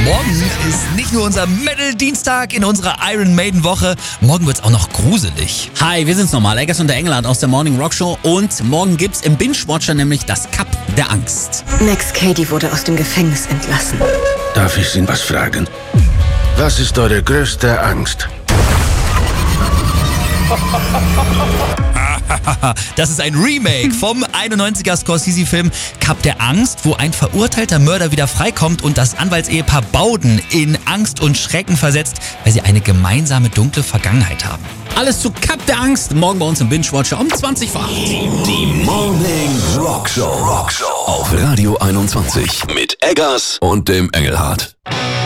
Morgen ist nicht nur unser Metal-Dienstag in unserer Iron Maiden-Woche, morgen wird's auch noch gruselig. Hi, wir sind's nochmal, Eggers und der Engelhardt aus der Morning Rock Show und morgen gibt's im Binge-Watcher nämlich das Cup der Angst. Max Cady wurde aus dem Gefängnis entlassen. Darf ich Sie was fragen? Was ist eure größte Angst? Das ist ein Remake vom 91er Scorsese-Film Cup der Angst, wo ein verurteilter Mörder wieder freikommt und das Anwaltsehepaar Bowden in Angst und Schrecken versetzt, weil sie eine gemeinsame dunkle Vergangenheit haben. Alles zu Cup der Angst, morgen bei uns im Binge-Watcher um 20 vor 8. Die Morning Rock Show auf Radio 21 mit Eggers und dem Engelhardt.